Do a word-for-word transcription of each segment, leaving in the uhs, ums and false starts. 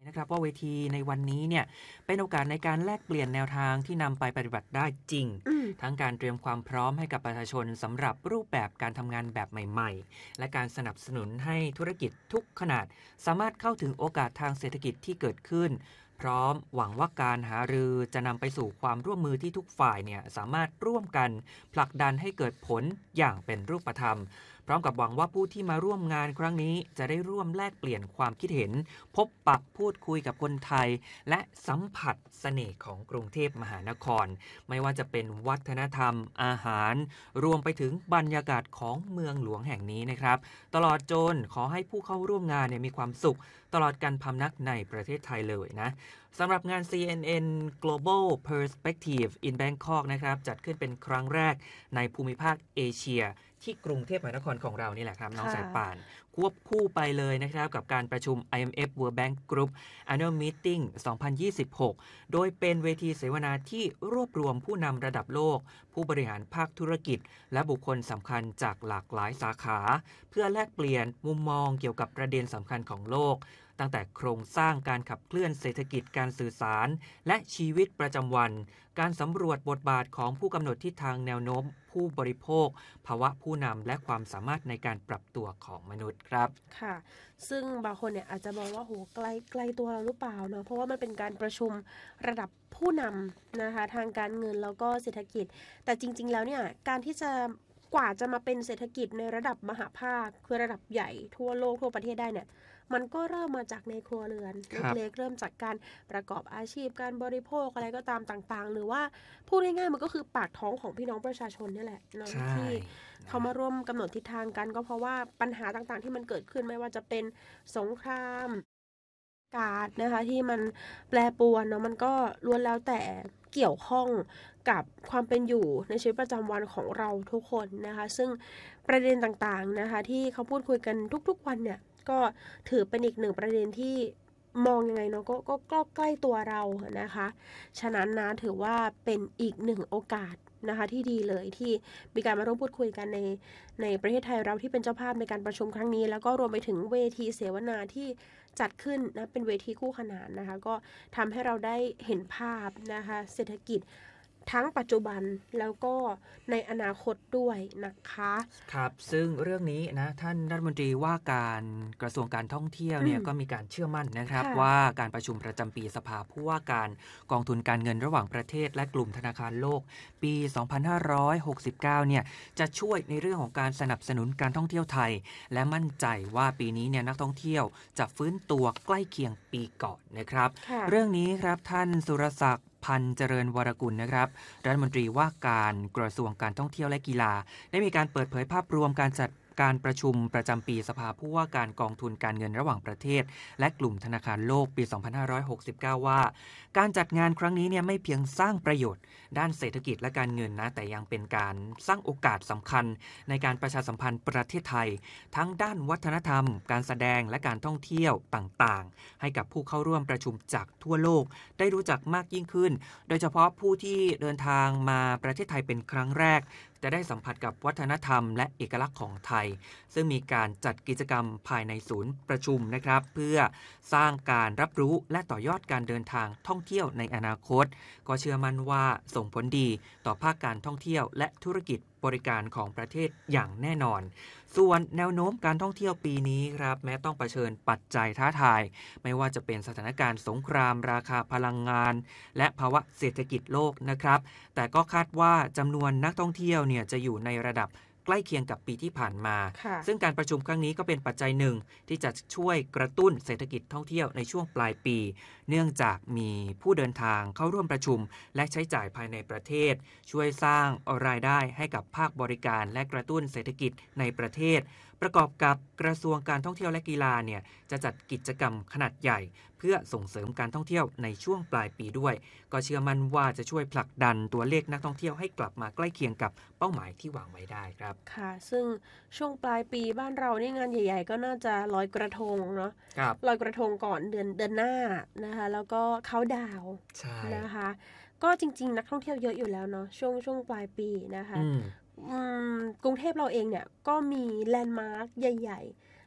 นะครับว่าเวทีในวันนี้เนี่ยเป็นโอกาสในการแลกเปลี่ยนแนวทางที่นำไปปฏิบัติได้จริงทั้งการเตรียมความพร้อมให้กับประชาชนสำหรับรูปแบบการทำงานแบบใหม่ๆและการสนับสนุนให้ธุรกิจทุกขนาดสามารถเข้าถึงโอกาสทางเศรษฐกิจที่เกิดขึ้นพร้อมหวังว่าการหารือจะนำไปสู่ความร่วมมือที่ทุกฝ่ายเนี่ยสามารถร่วมกันผลักดันให้เกิดผลอย่างเป็นรูปธรรมพร้อมกับหวังว่าผู้ที่มาร่วมงานครั้งนี้จะได้ร่วมแลกเปลี่ยนความคิดเห็นพบปะพูดคุยกับคนไทยและสัมผัสเสน่ห์ของกรุงเทพมหานครไม่ว่าจะเป็นวัฒนธรรมอาหารรวมไปถึงบรรยากาศของเมืองหลวงแห่งนี้นะครับตลอดจนขอให้ผู้เข้าร่วมงานเนี่ยมีความสุขตลอดการพำนักในประเทศไทยเลยนะสำหรับงาน ซี เอ็น เอ็น Global Perspective in Bangkok นะครับจัดขึ้นเป็นครั้งแรกในภูมิภาคเอเชียที่กรุงเทพมหานครของเรานี่แหละครับน้องสายป่านควบคู่ไปเลยนะครับกับการประชุม ไอ เอ็ม เอฟ World Bank Group Annual Meeting สองพันยี่สิบหกโดยเป็นเวทีเสวนาที่รวบรวมผู้นำระดับโลกผู้บริหารภาคธุรกิจและบุคคลสำคัญจากหลากหลายสาขาเพื่อแลกเปลี่ยนมุมมองเกี่ยวกับประเด็นสำคัญของโลกตั้งแต่โครงสร้างการขับเคลื่อนเศรษฐกิจการสื่อสารและชีวิตประจำวันการสำรวจบทบาทของผู้กำหนดทิศทางแนวโน้มผู้บริโภคภาวะผู้นำและความสามารถในการปรับตัวของมนุษย์ครับค่ะซึ่งบางคนเนี่ยอาจจะมองว่าโหไกลไกลตัวเราหรือเปล่าเนาะเพราะว่ามันเป็นการประชุมระดับผู้นำนะคะทางการเงินแล้วก็เศรษฐกิจแต่จริงๆแล้วเนี่ยการที่จะกว่าจะมาเป็นเศรษฐกิจในระดับมหาภาคคือระดับใหญ่ทั่วโลกทั่วประเทศได้เนี่ยมันก็เริ่มมาจากในครัวเรือนเล็กๆเริ่มจากการประกอบอาชีพการบริโภคอะไรก็ตามต่างๆหรือว่าพูดง่ายๆมันก็คือปากท้องของพี่น้องประชาชนนี่แหละเนาะที่เขามาร่วมกำหนดทิศทางกันก็เพราะว่าปัญหาต่างๆที่มันเกิดขึ้นไม่ว่าจะเป็นสงครามการนะคะที่มันแปรปรวนเนาะมันก็ล้วนแล้วแต่เกี่ยวข้องกับความเป็นอยู่ในชีวิตประจำวันของเราทุกคนนะคะซึ่งประเด็นต่างๆนะคะที่เขาพูดคุยกันทุกๆวันเนี่ยก็ถือเป็นอีกหนึ่งประเด็นที่มองยังไงเนาะก็ก็ก็ใกล้ตัวเรานะคะฉะนั้นนะถือว่าเป็นอีกหนึ่งโอกาสนะคะที่ดีเลยที่มีการมาร่วมพูดคุยกันในในประเทศไทยเราที่เป็นเจ้าภาพในการประชุมครั้งนี้แล้วก็รวมไปถึงเวทีเสวนาที่จัดขึ้นนะเป็นเวทีคู่ขนานนะคะก็ทำให้เราได้เห็นภาพนะคะเศรษฐกิจทั้งปัจจุบันแล้วก็ในอนาคตด้วยนะคะครับซึ่งเรื่องนี้นะท่านรัฐมนตรีว่าการกระทรวงการท่องเที่ยวเนี่ยก็มีการเชื่อมั่นนะครับว่าการประชุมประจำปีสภาผู้ว่าการกองทุนการเงินระหว่างประเทศและกลุ่มธนาคารโลกปี สองพันห้าร้อยหกสิบเก้า เนี่ยจะช่วยในเรื่องของการสนับสนุนการท่องเที่ยวไทยและมั่นใจว่าปีนี้เนี่ยนักท่องเที่ยวจะฟื้นตัวใกล้เคียงปีก่อนนะครับเรื่องนี้ครับท่านสุรศักดิ์พันเจริญวรกุลนะครับรัฐมนตรีว่าการกระทรวงการท่องเที่ยวและกีฬาได้มีการเปิดเผยภาพรวมการจัดการประชุมประจำปีสภาผู้ว่าการกองทุนการเงินระหว่างประเทศและกลุ่มธนาคารโลกปี สองพันห้าร้อยหกสิบเก้า ว่าการจัดงานครั้งนี้เนี่ยไม่เพียงสร้างประโยชน์ด้านเศรษฐกิจและการเงินนะแต่ยังเป็นการสร้างโอกาสสำคัญในการประชาสัมพันธ์ประเทศไทยทั้งด้านวัฒนธรรมการแสดงและการท่องเที่ยวต่างๆให้กับผู้เข้าร่วมประชุมจากทั่วโลกได้รู้จักมากยิ่งขึ้นโดยเฉพาะผู้ที่เดินทางมาประเทศไทยเป็นครั้งแรกจะได้สัมผัสกับวัฒนธรรมและเอกลักษณ์ของไทยซึ่งมีการจัดกิจกรรมภายในศูนย์ประชุมนะครับเพื่อสร้างการรับรู้และต่อยอดการเดินทางท่องเที่ยวในอนาคตก็เชื่อมั่นว่าส่งผลดีต่อภาคการท่องเที่ยวและธุรกิจบริการของประเทศอย่างแน่นอนส่วนแนวโน้มการท่องเที่ยวปีนี้ครับแม้ต้องเผชิญปัจจัยท้าทายไม่ว่าจะเป็นสถานการณ์สงครามราคาพลังงานและภาวะเศรษฐกิจโลกนะครับแต่ก็คาดว่าจำนวนนักท่องเที่ยวเนี่ยจะอยู่ในระดับใกล้เคียงกับปีที่ผ่านมาซึ่งการประชุมครั้งนี้ก็เป็นปัจจัยหนึ่งที่จะช่วยกระตุ้นเศรษฐกิจท่องเที่ยวในช่วงปลายปีเนื่องจากมีผู้เดินทางเข้าร่วมประชุมและใช้จ่ายภายในประเทศช่วยสร้างรายได้ให้กับภาคบริการและกระตุ้นเศรษฐกิจในประเทศประกอบกับกระทรวงการท่องเที่ยวและกีฬาเนี่ยจะจัดกิจกรรมขนาดใหญ่เพื่อส่งเสริมการท่องเที่ยวในช่วงปลายปีด้วยก็เชื่อมั่นว่าจะช่วยผลักดันตัวเลขนักท่องเที่ยวให้กลับมาใกล้เคียงกับเป้าหมายที่วางไว้ได้ครับค่ะซึ่งช่วงปลายปีบ้านเรานี่งานใหญ่ๆก็น่าจะลอยกระทงเนาะลอยกระทงก่อนเดือนเดือนหน้านะคะแล้วก็เค้าดาวน์นะคะก็จริงๆนักท่องเที่ยวเยอะอยู่แล้วเนาะช่วงช่วงปลายปีนะคะกรุงเทพเราเองเนี่ยก็มีแลนด์มาร์คใหญ่ๆ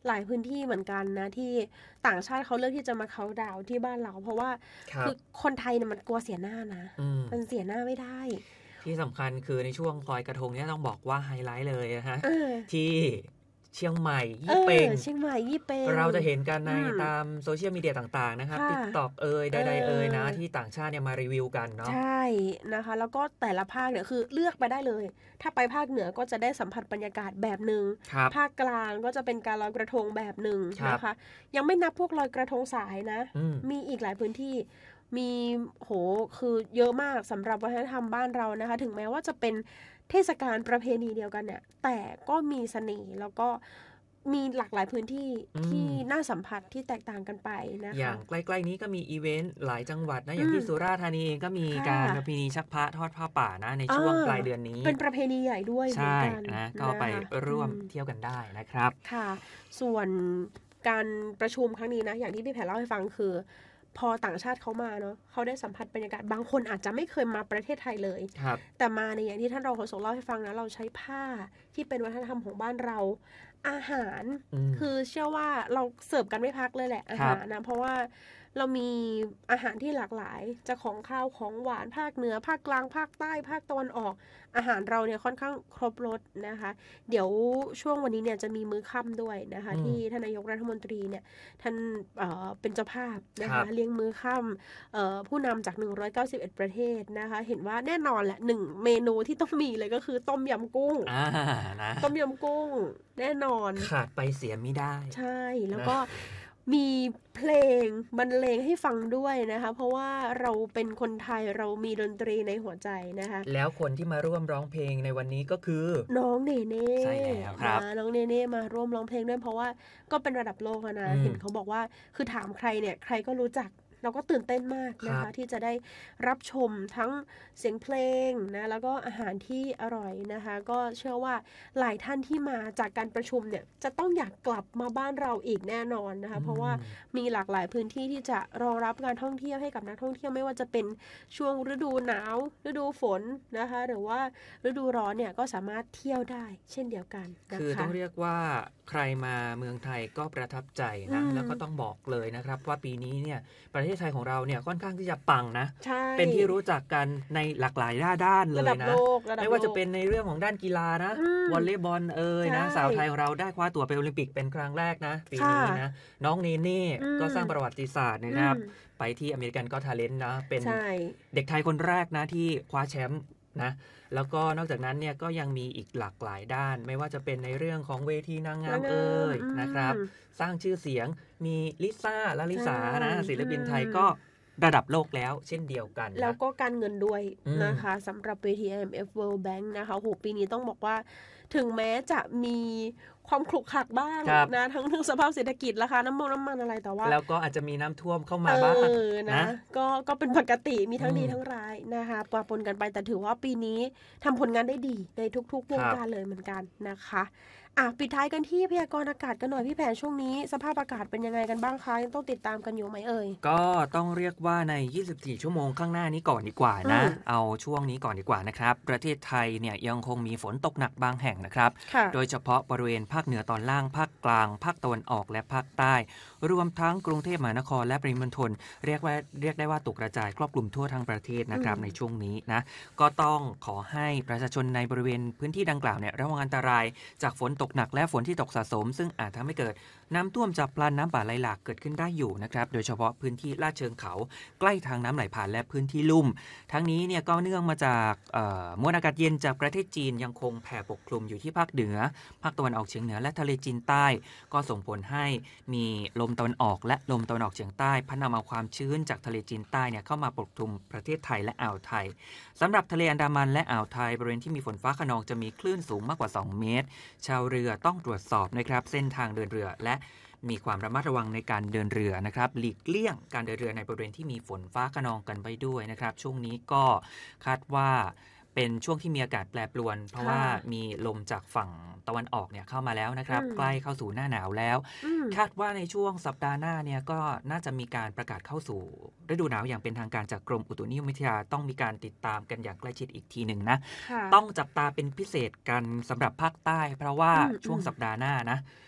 หลายพื้นที่เหมือนกันนะที่ต่างชาติเขาเลือกที่จะมาเคาน์ดาวน์ที่บ้านเราเพราะว่าคือคนไทยเนี่ยมันกลัวเสียหน้านะมันเสียหน้าไม่ได้ที่สำคัญคือในช่วงลอยกระทงเนี่ยต้องบอกว่าไฮไลท์เลยนะฮะที่เชียงใหม่ยี่เปงเชียงใหม่ยี่เปงเราจะเห็นกันในตามโซเชียลมีเดียต่างๆนะครับ TikTok เอ่ยใดๆเอ่ยนะที่ต่างชาติเนี่ยมารีวิวกันเนาะใช่นะคะแล้วก็แต่ละภาคเนี่ยคือเลือกไปได้เลยถ้าไปภาคเหนือก็จะได้สัมผัสบรรยากาศแบบนึงภาคกลางก็จะเป็นการลอยกระทงแบบนึงนะคะยังไม่นับพวกลอยกระทงสายนะมีอีกหลายพื้นที่มีโหคือเยอะมากสำหรับวัฒนธรรมบ้านเรานะคะถึงแม้ว่าจะเป็นเทศกาลประเพณีเดียวกันเนี่ยแต่ก็มีเสน่ห์แล้วก็มีหลากหลายพื้นที่ที่น่าสัมผัสที่แตกต่างกันไปนะคะอย่างใกล้ๆนี้ก็มีอีเวนต์หลายจังหวัดนะอย่างที่สุราษฎร์ธานีเองก็มีการประเพณีชักพระทอดผ้าป่านะในช่วงปลายเดือนนี้เป็นประเพณีใหญ่ด้วยใช่นะก็ไปร่วมเที่ยวกันได้นะครับค่ะส่วนการประชุมครั้งนี้นะอย่างที่พี่แพรเล่าให้ฟังคือพอต่างชาติเขามาเนาะเขาได้สัมผัสบรรยากาศบางคนอาจจะไม่เคยมาประเทศไทยเลยแต่มาในอย่างที่ท่านรองโฆษกเล่าให้ฟังนะเราใช้ผ้าที่เป็นวัฒนธรรมของบ้านเราอาหารคือเชื่อว่าเราเสิร์ฟกันไม่พักเลยแหละอาหารนะเพราะว่าเรามีอาหารที่หลากหลายจะของข้าวของหวานภาคเหนือภาคกลางภาคใต้ภาคตะวันออกอาหารเราเนี่ยค่อนข้างครบรสนะคะเดี๋ยวช่วงวันนี้เนี่ยจะมีมื้อค่ำด้วยนะคะที่ท่านนายกรัฐมนตรีเนี่ยท่านเอ่อเป็นเจ้าภาพนะคะเลี้ยงมื้อค่ำเอ่อผู้นำจากหนึ่งร้อยเก้าสิบเอ็ดประเทศนะคะเห็นว่าแน่นอนแหละหนึ่งเมนูที่ต้องมีเลยก็คือต้มยำกุ้งต้มยำกุ้งแน่นอนขาดไปเสียไม่ได้ใช่แล้วก็มีเพลงบรรเลงให้ฟังด้วยนะคะเพราะว่าเราเป็นคนไทยเรามีดนตรีในหัวใจนะคะแล้วคนที่มาร่วมร้องเพลงในวันนี้ก็คือน้องเนเน่ใช่แล้วครับน้องเนเน่มาร่วมร้องเพลงด้วยเพราะว่าก็เป็นระดับโลกนะเห็นเขาบอกว่าคือถามใครเนี่ยใครก็รู้จักเราก็ตื่นเต้นมากนะคะที่จะได้รับชมทั้งเสียงเพลงนะแล้วก็อาหารที่อร่อยนะคะก็เชื่อว่าหลายท่านที่มาจากการประชุมเนี่ยจะต้องอยากกลับมาบ้านเราอีกแน่นอนนะคะเพราะว่ามีหลากหลายพื้นที่ที่จะรองรับการท่องเที่ยวให้กับนักท่องเที่ยวไม่ว่าจะเป็นช่วงฤดูหนาวฤดูฝนนะคะหรือว่าฤดูร้อนเนี่ยก็สามารถเที่ยวได้เช่นเดียวกันนะคะคือต้องเรียกว่าใครมาเมืองไทยก็ประทับใจนะแล้วก็ต้องบอกเลยนะครับว่าปีนี้เนี่ยประเทศไทยของเราเนี่ยค่อนข้างที่จะปังนะเป็นที่รู้จักกันในหลากหลายด้านเลยนะไม่ว่าจะเป็นในเรื่องของด้านกีฬานะวอลเลย์บอลเอ่ยนะสาวไทยของเราได้คว้าตั๋วไปโอลิมปิกเป็นครั้งแรกนะปีนี้นะน้องเนเน่ก็สร้างประวัติศาสตร์นะครับไปที่อเมริกันก็ทาเลนต์นะเป็นเด็กไทยคนแรกนะที่คว้าแชมป์นะแล้วก็นอกจากนั้นเนี่ยก็ยังมีอีกหลากหลายด้านไม่ว่าจะเป็นในเรื่องของเวทีนางงามเอ่ยนะครับสร้างชื่อเสียงมีลิซ่าลาลิสานะศิลปินไทยก็ระดับโลกแล้วเช่นเดียวกันแล้วก็การเงินด้วยนะคะสำหรับเวที ไอ เอ็ม เอฟ World Bank นะคะโหปีนี้ต้องบอกว่าถึงแม้จะมีความขรุขระบ้างนะทั้งทั้งสภาพเศรษฐกิจราคาน้ำมันน้ำมันอะไรแต่ว่าแล้วก็อาจจะมีน้ำท่วมเข้ามาบ้างนะก็ก็เป็นปกติมีทั้งดีทั้งร้ายนะคะปะปนกันไปแต่ถือว่าปีนี้ทำผลงานได้ดีในทุกๆวงการเลยเหมือนกันนะคะอ่ะปิดท้ายกันที่พยากรณ์อากาศกันหน่อยพี่แผนช่วงนี้สภาพอากาศเป็นยังไงกันบ้างคะยังต้องติดตามกันอยู่ไหมเอ่ยก็ต้องเรียกว่าในยี่สิบสี่ชั่วโมงข้างหน้านี้ก่อนดีกว่านะเอาช่วงนี้ก่อนดีกว่านะครับประเทศไทยเนี่ยยังคงมีฝนตกหนักบางแห่งนะครับโดยเฉพาะบริเวณภาคเหนือตอนล่างภาคกลางภาคตะวันออกและภาคใต้รวมทั้งกรุงเทพมหานครและปริมณฑลเรียกว่าเรียกได้ว่าตกกระจายครอบคลุมทั่วทั้งประเทศนะครับในช่วงนี้นะก็ต้องขอให้ประชาชนในบริเวณพื้นที่ดังกล่าวเนี่ยระวังอันตรายจากฝนตกหนักและฝนที่ตกสะสมซึ่งอาจทำให้เกิดน้ำท่วมฉับพลันน้ำป่าไหลหลากเกิดขึ้นได้อยู่นะครับโดยเฉพาะพื้นที่ลาดเชิงเขาใกล้ทางน้ำไหลผ่านและพื้นที่ลุ่มทั้งนี้เนี่ยก็เนื่องมาจากมวลอากาศเย็นจากประเทศจีนยังคงแผ่ปกคลุมอยู่ที่ภาคเหนือภาคตะวันออกเฉียงเหนือและทะเลจีนใต้ก็ส่งผลให้มีลมตะวันออกและลมตะวันออกเฉียงใต้พัดนำเอาความชื้นจากทะเลจีนใต้เนี่ยเข้ามาปกคลุมประเทศไทยและอ่าวไทยสำหรับทะเลอันดามันและอ่าวไทยบริเวณที่มีฝนฟ้าคะนองจะมีคลื่นสูงมากกว่าสองเมตรชาวเรือต้องตรวจสอบนะครับเส้นทางเดินเรือและมีความระมัดระวังในการเดินเรือนะครับหลีกเลี่ยงการเดินเรือในบริเวณที่มีฝนฟ้าคะนองกันไปด้วยนะครับช่วงนี้ก็คาดว่าเป็นช่วงที่มีอากาศแปรปรวนเพราะว่ามีลมจากฝั่งตะวันออกเนี่ยเข้ามาแล้วนะครับใกล้เข้าสู่หน้าหนาวแล้วคาดว่าในช่วงสัปดาห์หน้าเนี่ยก็น่าจะมีการประกาศเข้าสู่ฤดูหนาวอย่างเป็นทางการจากกรมอุตุนิยมวิทยาต้องมีการติดตามกันอย่างใกล้ชิดอีกทีหนึ่งนะต้องจับตาเป็นพิเศษกันสำหรับภาคใต้เพราะว่าช่วงสัปดาห์หน้านะ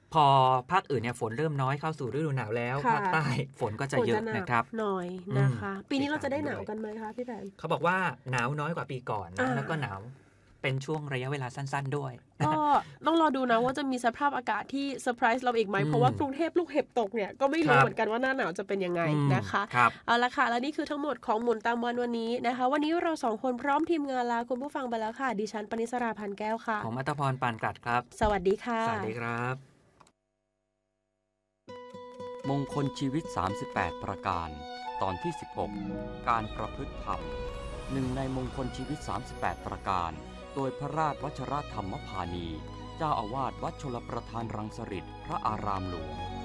พอภาคอื่นเนี่ยฝนเริ่มน้อยเข้าสู่ฤดูหนาวแล้วภาคใต้ฝนก็จะเยอะนะครับหน่อยนะคะปีนี้เราจะได้หนาวกันไหมคะพี่แผนเขาบอกว่าหนาวน้อยกว่าปีก่อนนะแล้วก็หนาวเป็นช่วงระยะเวลาสั้นๆด้วยก็ต้องรอดูนะว่าจะมีสภาพอากาศที่เซอร์ไพรส์เราอีกไหมเพราะว่ากรุงเทพลูกเห็บตกเนี่ยก็ไม่รู้เหมือนกันว่าหน้าหนาวจะเป็นยังไงนะคะเอาละค่ะและนี่คือทั้งหมดของหมุนตามวันวันนี้นะคะวันนี้เราสองคนพร้อมทีมงานลาคุณผู้ฟังไปแล้วค่ะดิฉันปณิสราพันแก้วค่ะผมอัตภพรปานกลัดครับสวัสดีค่ะสวัสดีครับมงคลชีวิตสามสิบแปดประการตอนที่สิบหกการประพฤติธรรมหนึ่งในมงคลชีวิตสามสิบแปดประการโดยพระราชวชรธรรมพานีเจ้าอาวาสวัดชลประทานรังสฤษพระอารามหลวง